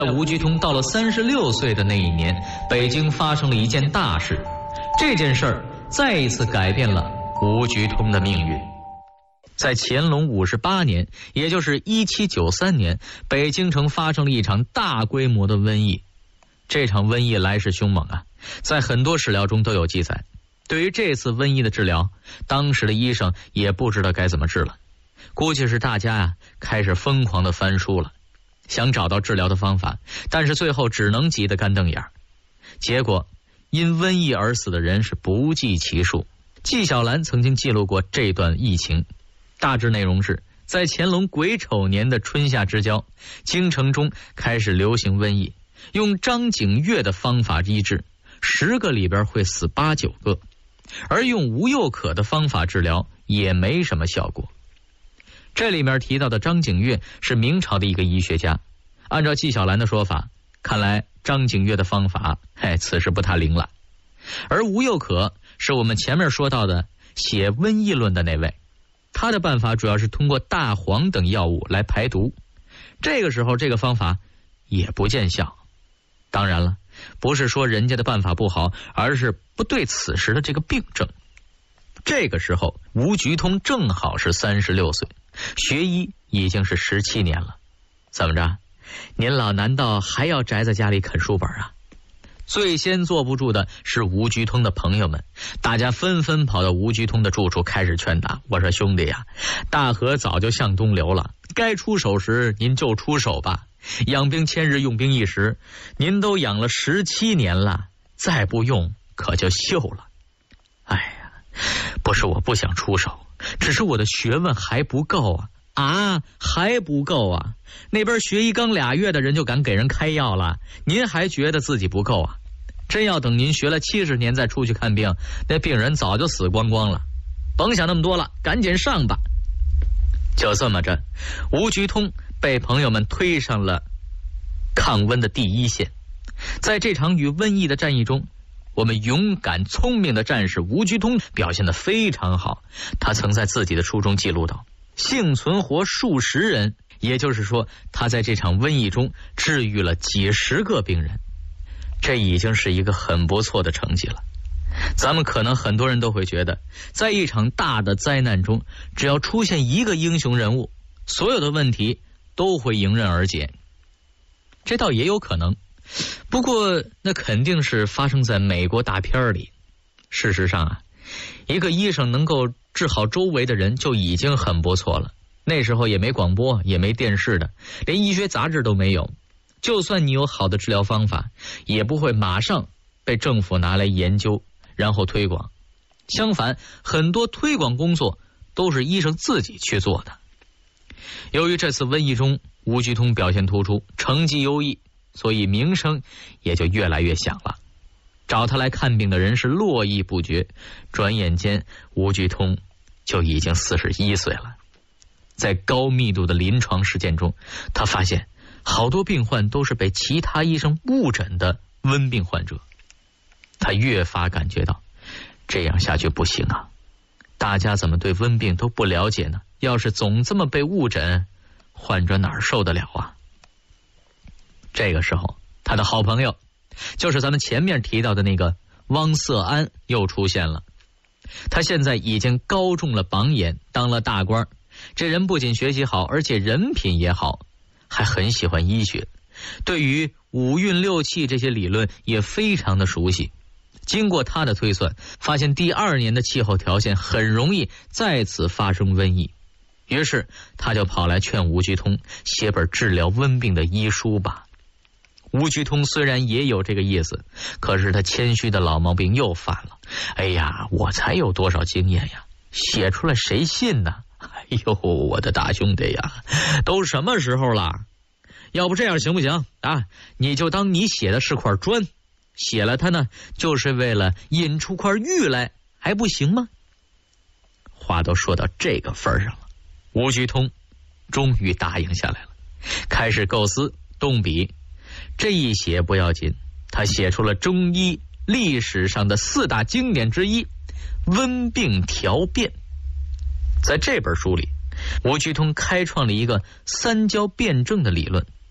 吴鞠通到了36岁的那一年，北京发生了一件大事，这件事儿再一次改变了吴鞠通的命运。在乾隆58年，也就是1793年，北京城发生了一场大规模的瘟疫。这场瘟疫来势凶猛啊，在很多史料中都有记载。对于这次瘟疫的治疗，当时的医生也不知道该怎么治了，估计是大家开始疯狂的翻书了，想找到治疗的方法，但是最后只能急得干瞪眼。结果因瘟疫而死的人是不计其数。纪晓岚曾经记录过这段疫情，大致内容是，在乾隆癸丑年的春夏之交，京城中开始流行瘟疫，用张景岳的方法医治，10个里边会死8、9个，而用吴又可的方法治疗也没什么效果。这里面提到的张景岳是明朝的一个医学家，按照纪晓岚的说法，看来张景岳的方法此时不太灵了。而吴又可是我们前面说到的写《瘟疫论》的那位，他的办法主要是通过大黄等药物来排毒，这个时候这个方法也不见效。当然了，不是说人家的办法不好，而是不对此时的这个病症。这个时候吴鞠通正好是36岁，学医已经是17年了。怎么着，您老难道还要宅在家里啃书本啊？最先坐不住的是吴鞠通的朋友们，大家纷纷跑到吴鞠通的住处开始劝打。我说兄弟呀，大河早就向东流了，该出手时您就出手吧，养兵千日用兵一时，您都养了17年了，再不用可就锈了。哎呀，不是我不想出手，只是我的学问还不够啊，还不够啊！那边学医刚2月的人就敢给人开药了，您还觉得自己不够啊？真要等您学了70年再出去看病，那病人早就死光光了。甭想那么多了，赶紧上吧！就这么着，吴鞠通被朋友们推上了抗瘟的第一线。在这场与瘟疫的战役中，我们勇敢聪明的战士吴鞠通表现得非常好。他曾在自己的书中记录到，幸存活数十人，也就是说他在这场瘟疫中治愈了几十个病人，这已经是一个很不错的成绩了。咱们可能很多人都会觉得，在一场大的灾难中，只要出现一个英雄人物，所有的问题都会迎刃而解。这倒也有可能，不过那肯定是发生在美国大片里。事实上一个医生能够治好周围的人就已经很不错了。那时候也没广播，也没电视的，连医学杂志都没有。就算你有好的治疗方法，也不会马上被政府拿来研究然后推广。相反，很多推广工作都是医生自己去做的。由于这次瘟疫中吴鞠通表现突出，成绩优异，所以名声也就越来越响了。找他来看病的人是络绎不绝，转眼间吴鞠通就已经41岁了。在高密度的临床实践中，他发现好多病患都是被其他医生误诊的瘟病患者。他越发感觉到这样下去不行啊，大家怎么对瘟病都不了解呢？要是总这么被误诊，患者哪儿受得了啊？这个时候他的好朋友，就是咱们前面提到的那个汪色安又出现了。他现在已经高中了榜眼，当了大官。这人不仅学习好，而且人品也好，还很喜欢医学，对于五运六气这些理论也非常的熟悉。经过他的推算，发现第2年的气候条件很容易再次发生瘟疫，于是他就跑来劝吴鞠通写本治疗瘟病的医书吧。吴鞠通虽然也有这个意思，可是他谦虚的老毛病又犯了。哎呀，我才有多少经验呀，写出来谁信呢？哎呦，我的大兄弟呀，都什么时候了？要不这样行不行啊？你就当你写的是块砖，写了它呢，就是为了引出块玉来，还不行吗？话都说到这个份上了，吴鞠通终于答应下来了，开始构思动笔。这一写不要紧，他写出了中医历史上的4大经典之一《温病调变》。在这本书里，吴鞠通开创了一个3焦辩证的理论。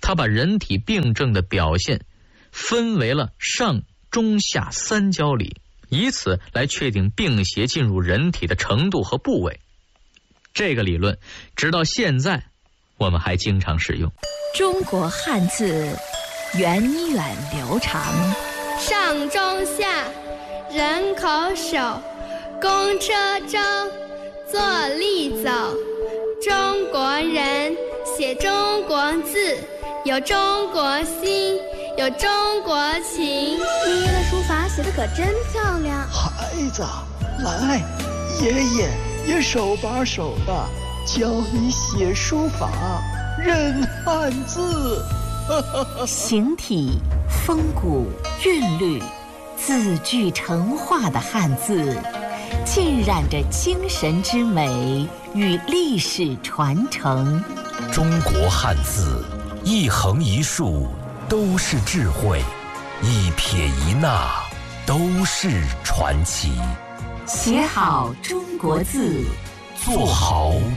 他把人体病症的表现分为了上、中、下三焦里，以此来确定病邪进入人体的程度和部位。这个理论直到现在我们还经常使用。 中国汉字源远流长， 上中下，人口手，公车舟，坐立走。中国人写中国字，有中国心，有中国情。爷爷的书法写得可真漂亮。 孩子，来，爷爷也手把手的教你写书法，认汉字。 形体、风骨、韵律，字句成画的汉字，浸染着精神之美与历史传承。 中国汉字，一横一竖都是智慧，一撇一捺都是传奇。 写好中国字， 做好